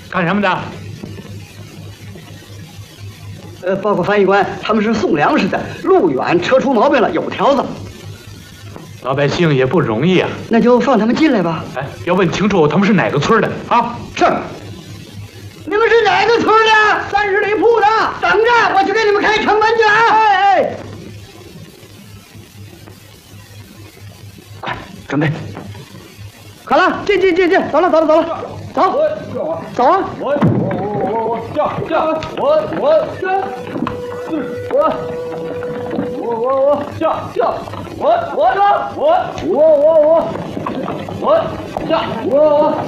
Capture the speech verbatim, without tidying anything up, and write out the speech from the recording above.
干什么的？ 呃，报告翻译官，他们是送粮食的，路远，车出毛病了，有条子。 老百姓也不容易啊。 那就放他们进来吧。 哎，要问清楚他们是哪个村的啊？ 是。你们是哪个村的？三十里铺的。等着，我去给你们开城门去啊！哎哎。快，准备。好了，进进进进，走了走了走了，走，走啊！ 我我我我叫叫我我叫我我我我叫叫我我我我我我我我叫我我。